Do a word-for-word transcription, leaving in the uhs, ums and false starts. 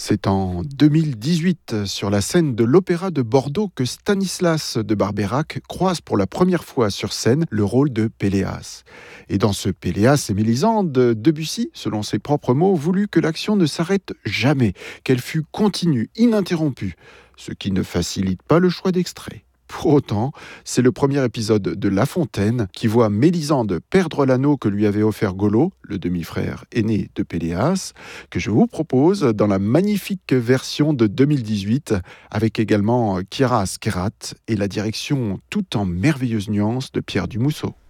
C'est en deux mille dix-huit, sur la scène de l'Opéra de Bordeaux, que Stanislas de Barbeyrac croise pour la première fois sur scène le rôle de Péléas. Et dans ce Péléas et Mélisande, Debussy, selon ses propres mots, voulut que l'action ne s'arrête jamais, qu'elle fût continue, ininterrompue, ce qui ne facilite pas le choix d'extraits. Pour autant, c'est le premier épisode de La Fontaine qui voit Mélisande perdre l'anneau que lui avait offert Golo, le demi-frère aîné de Péléas, que je vous propose dans la magnifique version de deux mille dix-huit, avec également Chiara Skerat et la direction tout en merveilleuses nuances de Pierre Dumousseau.